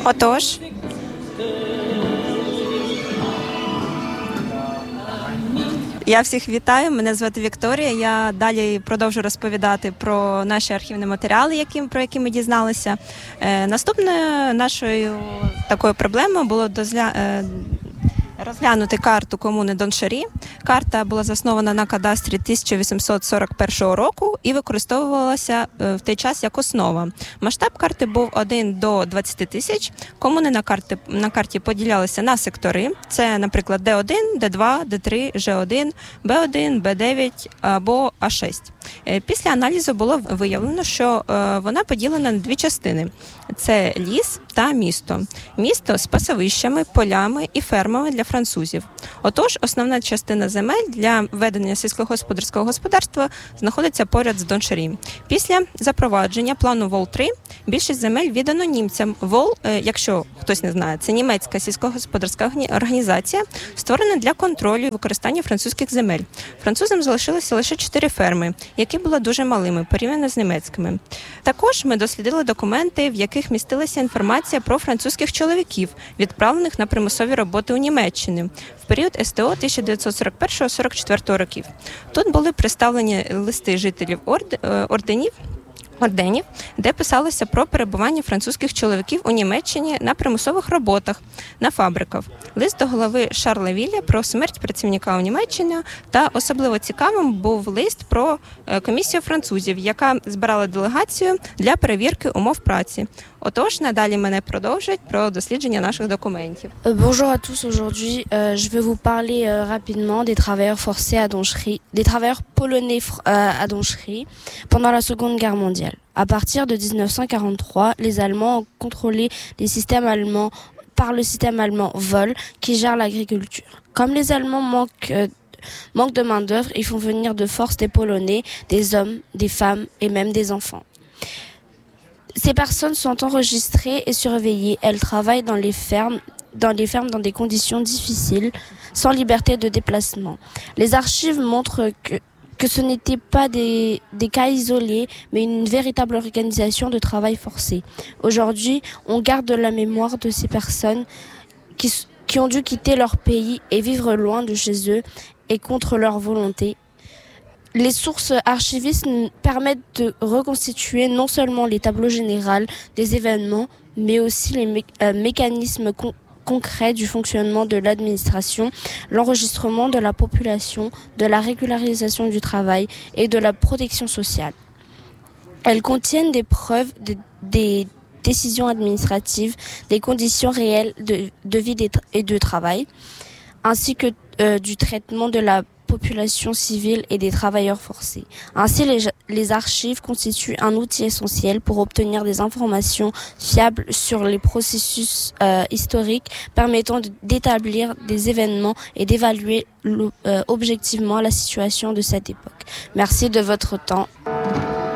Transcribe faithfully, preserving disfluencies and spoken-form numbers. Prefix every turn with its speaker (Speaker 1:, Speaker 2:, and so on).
Speaker 1: Отож, я всіх вітаю, мене звати Вікторія. Я далі продовжу розповідати про наші архівні матеріали, які, про які ми дізналися. Е, наступною нашою такою проблемою було дозля... е, розглянути карту комуни Доншарі. Карта була заснована на кадастрі тисяча вісімсот сорок першого року і використовувалася в той час як основа. Масштаб карти був один до двадцяти тисяч. Комуни на карті, на карті поділялися на сектори. Це, наприклад, Д один, Д два, Д три, Ж один, Б один, Б дев'ять або А шість. Після аналізу було виявлено, що вона поділена на дві частини. Це ліс та місто. Місто з пасовищами, полями і фермами для французів. Отож, основна частина земель для ведення сільськогосподарського господарства знаходиться поряд з Доншарі. Після запровадження плану Вол три більшість земель віддано німцям. Вол, якщо хтось не знає, це німецька сільськогосподарська організація, створена для контролю і використання французьких земель. Французам залишилося лише чотири ферми, які були дуже малими, порівняно з німецькими. Також ми дослідили документи, в яких містилася інформація про французьких чоловіків, відправлених на примусові роботи у Німеччині в період ес те о тисяча дев'ятсот сорок першого - сорок четвертого років. Тут були представлені листи жителів орд... орденів, орденів, де писалося про перебування французьких чоловіків у Німеччині на примусових роботах, на фабриках. Лист до голови Шарля Вілля про смерть працівника у Німеччині та особливо цікавим був лист про комісію французів, яка збирала делегацію для перевірки умов праці. Отож, надалі мене продовжать про дослідження наших документів.
Speaker 2: Bonjour à tous, aujourd'hui euh, je vais vous parler euh, rapidement des travailleurs forcés à Donchery, des travailleurs polonais euh, à Donchery pendant la Seconde Guerre mondiale. À partir de dix-neuf cent quarante-trois, les Allemands ont contrôlé les systèmes allemands par le système allemand Vol qui gère l'agriculture. Comme les Allemands manquent euh, manquent de main-d'œuvre, ils font venir de force des Polonais, des hommes, des femmes et même des enfants. Ces personnes sont enregistrées et surveillées. Elles travaillent dans les fermes, dans les fermes dans des conditions difficiles, sans liberté de déplacement. Les archives montrent que, que ce n'était pas des, des cas isolés, mais une véritable organisation de travail forcé. Aujourd'hui, on garde la mémoire de ces personnes qui, qui ont dû quitter leur pays et vivre loin de chez eux et contre leur volonté. Les sources archivistes permettent de reconstituer non seulement les tableaux généraux des événements, mais aussi les mé- euh, mécanismes con- concrets du fonctionnement de l'administration, l'enregistrement de la population, de la régularisation du travail et de la protection sociale. Elles contiennent des preuves, de, des décisions administratives, des conditions réelles de, de vie et de travail, ainsi que euh, du traitement de la population civile et des travailleurs forcés. Ainsi, les, les archives constituent un outil essentiel pour obtenir des informations fiables sur les processus euh, historiques permettant de, d'établir des événements et d'évaluer euh, objectivement la situation de cette époque. Merci de votre temps.